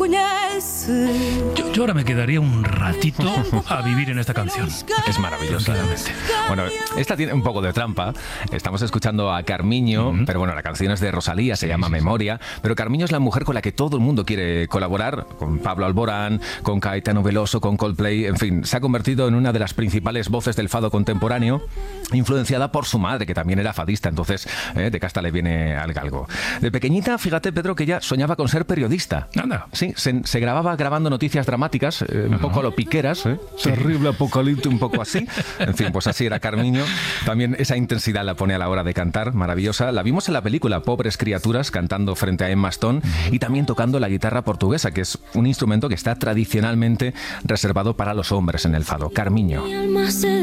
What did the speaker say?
Yo ahora me quedaría un ratito a vivir en esta canción. Es maravillosa. Claramente. Bueno, esta tiene un poco de trampa. Estamos escuchando a Carmiño, pero bueno, la canción es de Rosalía, se llama Memoria. Pero Carmiño es la mujer con la que todo el mundo quiere colaborar, con Pablo Alborán, con Caetano Veloso, con Coldplay, en fin, se ha convertido en una de las principales voces del fado contemporáneo, influenciada por su madre, que también era fadista, entonces de casta le viene al galgo. De pequeñita, fíjate, Pedro, que ella soñaba con ser periodista. Anda. Sí, se grababa grabando noticias dramáticas, un poco a lo Piqueras, terrible apocalipsis, un poco así. En fin, pues así era Carmiño. También esa intensidad la pone a la hora de cantar, maravillosa. La vimos en la película Pobres criaturas, cantando frente a Emma Stone y también tocando la guitarra portuguesa, que es un instrumento que está tradicionalmente reservado para los hombres en el fado. Carmiño.